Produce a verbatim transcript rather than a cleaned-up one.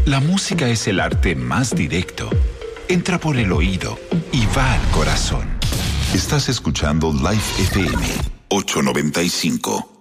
La música es el arte más directo. Entra por el oído y va al corazón. Estás escuchando Live F M ochocientos noventa y cinco.